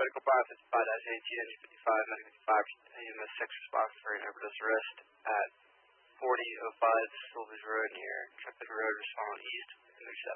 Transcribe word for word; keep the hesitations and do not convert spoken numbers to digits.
Medical Bar fifty-five eighteen, engine fifty-five, medical fifty-five, A M S six response for an overdose arrest at forty oh five Silvers Road near Truckwood Road, respond east, seven.